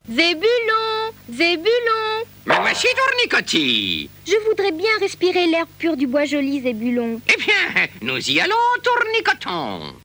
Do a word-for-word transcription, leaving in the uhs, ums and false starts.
Zébulon, Zébulon. Me voici, Tournicotti. Je voudrais bien respirer l'air pur du bois joli, Zébulon. Eh bien, nous y allons, Tournicoton.